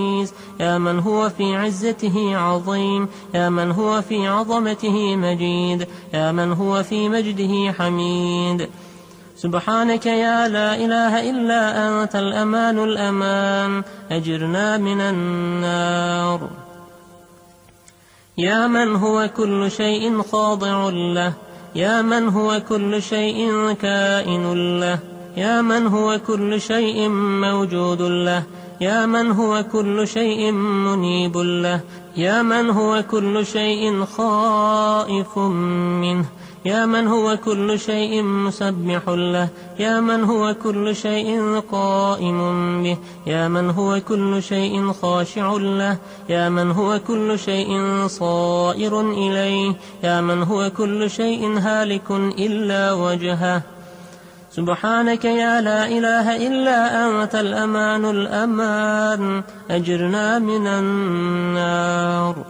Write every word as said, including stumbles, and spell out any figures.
يا من هو في عزته عظيم، يا من هو في عظمته مجيد، يا من هو في مجده حميد. سبحانك يا لا إله إلا أنت الأمان الأمان، أجرنا من النار. يا من هو كل شيء خاضع له، يا من هو كل شيء كائن له، يا من هو كل شيء موجود له، يا من هو كل شيء منيب له، يا من هو كل شيء خائف منه، يا من هو كل شيء مسبح له، يا من هو كل شيء قائم به، يا من هو كل شيء خاشع له، يا من هو كل شيء صائر إليه، يا من هو كل شيء هالك إلا وجهه. سبحانك يا لا إله إلا أنت الأمان الأمان، أجرنا من النار.